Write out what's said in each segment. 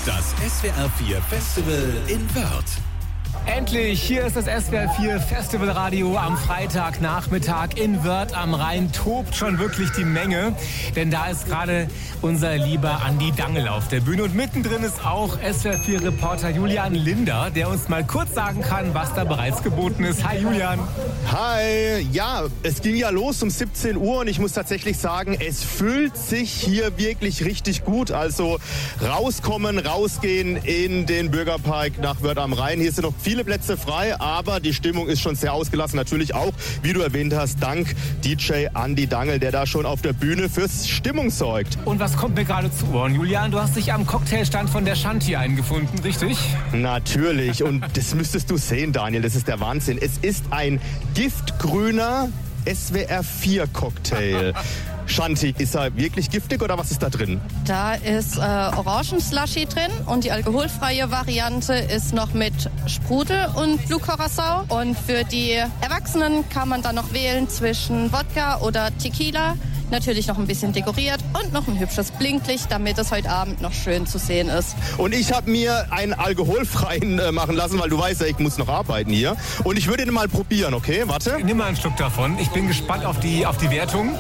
Das SWR 4 Festival in Wörth. Endlich, hier ist das SWR 4 Festivalradio am Freitagnachmittag in Wörth am Rhein. Tobt schon wirklich die Menge, denn da ist gerade unser lieber Andi Dangl auf der Bühne. Und mittendrin ist auch SWR 4 Reporter Julian Linder, der uns mal kurz sagen kann, was da bereits geboten ist. Hi Julian. Hi, ja, es ging ja los um 17 Uhr und ich muss tatsächlich sagen, es fühlt sich hier wirklich richtig gut. Also rauskommen, rausgehen in den Bürgerpark nach Wörth am Rhein. Hier sind noch viele Plätze frei, aber die Stimmung ist schon sehr ausgelassen. Natürlich auch, wie du erwähnt hast, dank DJ Andi Dangl, der da schon auf der Bühne fürs Stimmung sorgt. Und was kommt mir gerade zu Ohren? Julian, du hast dich am Cocktailstand von der Shanti eingefunden, richtig? Natürlich, und das müsstest du sehen, Daniel, das ist der Wahnsinn. Es ist ein giftgrüner SWR 4 Cocktail. Shanti, ist er wirklich giftig oder was ist da drin? Da ist Orangenslushy drin und die alkoholfreie Variante ist noch mit Sprudel und Blue Curacao. Und für die Erwachsenen kann man dann noch wählen zwischen Wodka oder Tequila. Natürlich noch ein bisschen dekoriert und noch ein hübsches Blinklicht, damit es heute Abend noch schön zu sehen ist. Und ich habe mir einen alkoholfreien machen lassen, weil du weißt ja, ich muss noch arbeiten hier. Und ich würde ihn mal probieren, okay? Warte. Nimm mal einen Schluck davon. Ich bin gespannt auf die Wertung.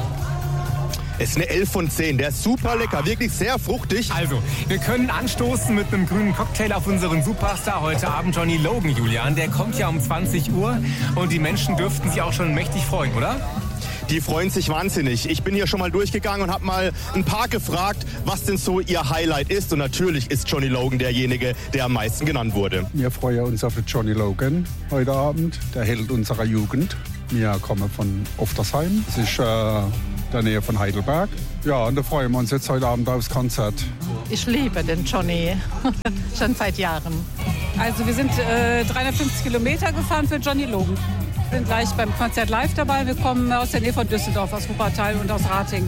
Es ist eine 11 von 10. Der ist super lecker, wirklich sehr fruchtig. Also, wir können anstoßen mit einem grünen Cocktail auf unseren Superstar heute Abend, Johnny Logan, Julian. Der kommt ja um 20 Uhr und die Menschen dürften sich auch schon mächtig freuen, oder? Die freuen sich wahnsinnig. Ich bin hier schon mal durchgegangen und habe mal ein paar gefragt, was denn so ihr Highlight ist. Und natürlich ist Johnny Logan derjenige, der am meisten genannt wurde. Wir freuen uns auf Johnny Logan heute Abend, der Held unserer Jugend. Wir kommen von Oftersheim. Das ist der Nähe von Heidelberg. Ja, und da freuen wir uns jetzt heute Abend aufs Konzert. Ich liebe den Johnny, schon seit Jahren. Also wir sind 350 Kilometer gefahren für Johnny Logan. Wir sind gleich beim Konzert live dabei. Wir kommen aus der Nähe von Düsseldorf, aus Wuppertal und aus Ratingen.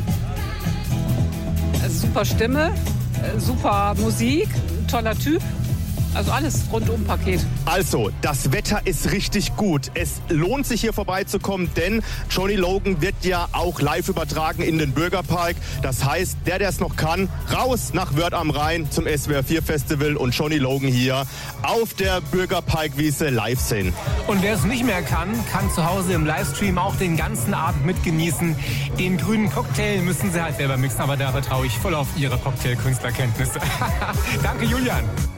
Super Stimme, super Musik, toller Typ. Also alles Rundum-Paket. Also, das Wetter ist richtig gut. Es lohnt sich hier vorbeizukommen, denn Johnny Logan wird ja auch live übertragen in den Bürgerpark. Das heißt, der es noch kann, raus nach Wörth am Rhein zum SWR 4 Festival und Johnny Logan hier auf der Bürgerparkwiese live sehen. Und wer es nicht mehr kann zu Hause im Livestream auch den ganzen Abend mitgenießen. Den grünen Cocktail müssen sie halt selber mixen, aber da vertraue ich voll auf ihre Cocktail-Künstlerkenntnisse. Danke, Julian.